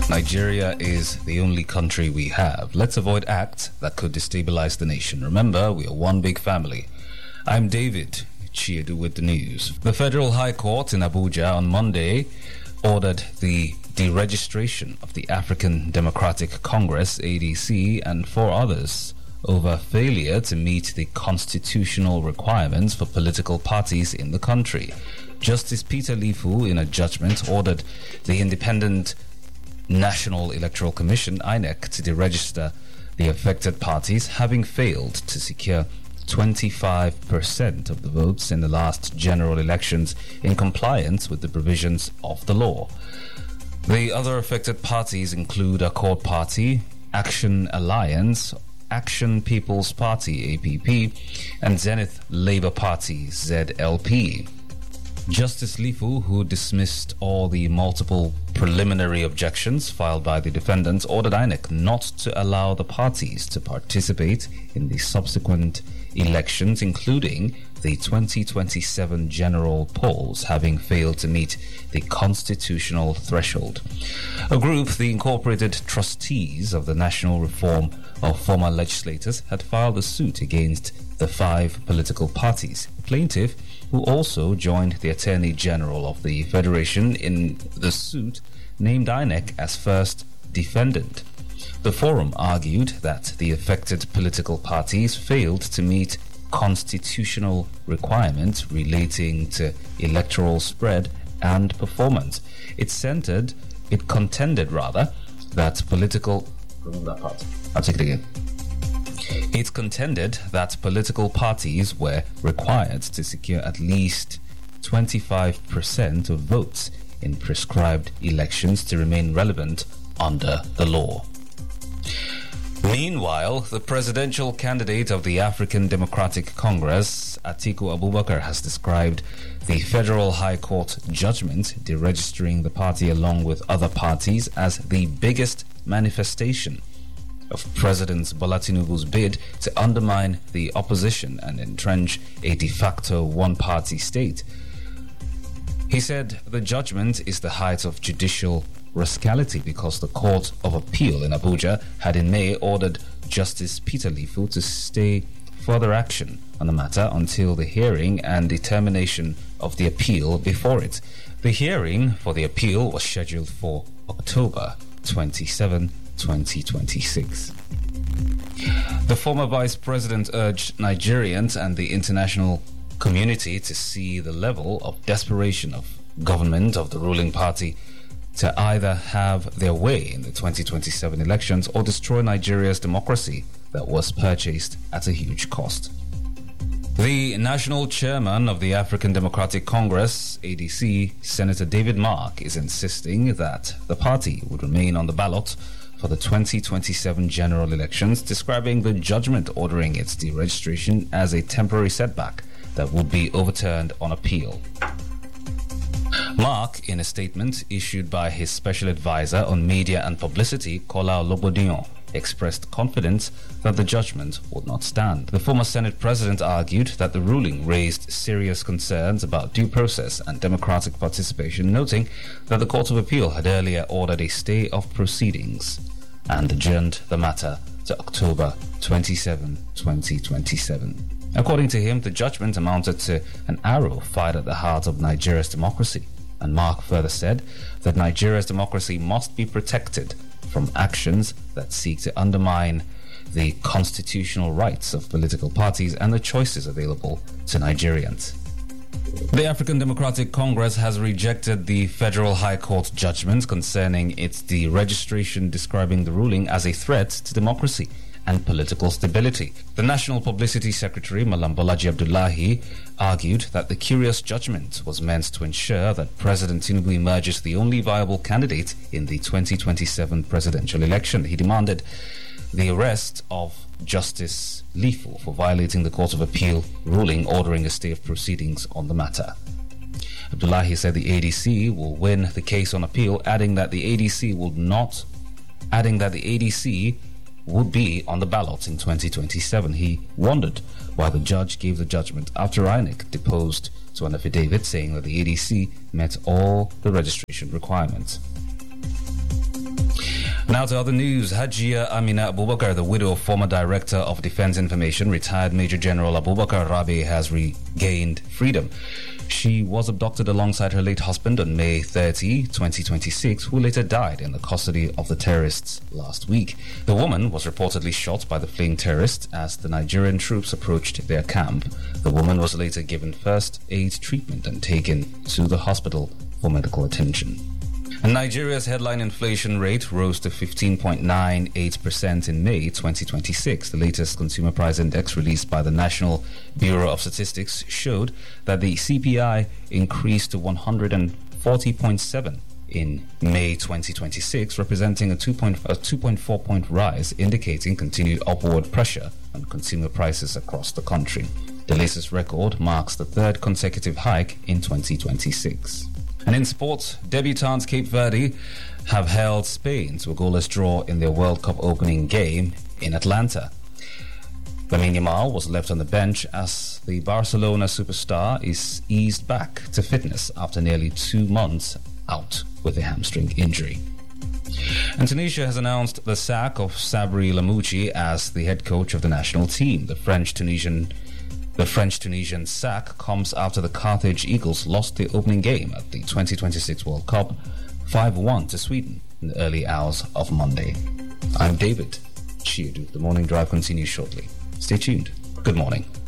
Nigeria is the only country we have. Let's avoid acts that could destabilize the nation. Remember, we are one big family. I'm David Chiedu with the news. The Federal High Court in Abuja on Monday ordered the deregistration of the African Democratic Congress, ADC, and 4 others over failure to meet the constitutional requirements for political parties in the country. Justice Peter Lifu, in a judgment, ordered the Independent National Electoral Commission, INEC, to deregister the affected parties, having failed to secure 25% of the votes in the last general elections in compliance with the provisions of the law. The other affected parties include Accord Party, Action Alliance, Action People's Party, APP, and Zenith Labour Party, ZLP. Justice Lifu, who dismissed all the multiple preliminary objections filed by the defendants, ordered INEC not to allow the parties to participate in the subsequent elections, including the 2027 general polls, having failed to meet the constitutional threshold. A group, the Incorporated Trustees of the National Reform of Former Legislators, had filed a suit against the 5 political parties. The plaintiff, who also joined the Attorney General of the Federation in the suit, named INEC as first defendant. The forum argued that the affected political parties failed to meet constitutional requirements relating to electoral spread and performance. It contended that political... I'll take it again. It contended that political parties were required to secure at least 25% of votes in prescribed elections to remain relevant under the law. Meanwhile, the presidential candidate of the African Democratic Congress, Atiku Abubakar, has described the Federal High Court judgment deregistering the party along with other parties as the biggest manifestation of President Bola Tinubu's bid to undermine the opposition and entrench a de facto one-party state. He said the judgment is the height of judicial rascality because the Court of Appeal in Abuja had in May ordered Justice Peter Lifu to stay further action on the matter until the hearing and determination of the appeal before it. The hearing for the appeal was scheduled for October 27, 2026. The former vice president urged Nigerians and the international community to see the level of desperation of government of the ruling party to either have their way in the 2027 elections or destroy Nigeria's democracy that was purchased at a huge cost. The national chairman of the African Democratic Congress, ADC, Senator David Mark, is insisting that the party would remain on the ballot for the 2027 general elections, describing the judgment ordering its deregistration as a temporary setback that would be overturned on appeal. Mark, in a statement issued by his special advisor on media and publicity, Kola Olobodiyan, expressed confidence that the judgment would not stand. The former Senate president argued that the ruling raised serious concerns about due process and democratic participation, noting that the Court of Appeal had earlier ordered a stay of proceedings and adjourned the matter to October 27, 2027. According to him, the judgment amounted to an arrow fired at the heart of Nigeria's democracy. And Mark further said that Nigeria's democracy must be protected from actions that seek to undermine the constitutional rights of political parties and the choices available to Nigerians. The African Democratic Congress has rejected the Federal High Court judgment concerning its deregistration, describing the ruling as a threat to democracy and political stability. The National Publicity Secretary, Malam Bolaji Abdullahi, argued that the curious judgment was meant to ensure that President Tinubu emerges the only viable candidate in the 2027 presidential election. He demanded the arrest of Justice Lifu for violating the Court of Appeal ruling ordering a stay of proceedings on the matter. Abdullahi said the ADC will win the case on appeal, adding that the ADC would be on the ballot in 2027. He wondered why the judge gave the judgment after INEC deposed to an affidavit saying that the ADC met all the registration requirements. Now to other news. Hajia Amina Abubakar, the widow of former Director of Defense Information, retired Major General Abubakar Rabe, has regained freedom. She was abducted alongside her late husband on May 30, 2026, who later died in the custody of the terrorists last week. The woman was reportedly shot by the fleeing terrorists as the Nigerian troops approached their camp. The woman was later given first aid treatment and taken to the hospital for medical attention. And Nigeria's headline inflation rate rose to 15.98% in May 2026. The latest consumer price index released by the National Bureau of Statistics showed that the CPI increased to 140.7 in May 2026, representing a 2.4-point rise, indicating continued upward pressure on consumer prices across the country. The latest record marks the third consecutive hike in 2026. And in sports, debutants Cape Verde have held Spain to a goalless draw in their World Cup opening game in Atlanta. Lamine Yamal was left on the bench as the Barcelona superstar is eased back to fitness after nearly 2 months out with a hamstring injury. And Tunisia has announced the sack of Sabri Lamouchi as the head coach of the national team. The French-Tunisian sack comes after the Carthage Eagles lost the opening game at the 2026 World Cup 5-1 to Sweden in the early hours of Monday. I'm David Chiedu. The Morning Drive continues shortly. Stay tuned. Good morning.